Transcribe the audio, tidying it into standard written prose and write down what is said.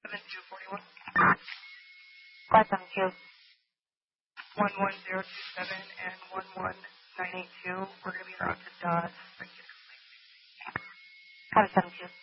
7241. 572. 11027 and 11982. We're going to be around to Dodge. 572.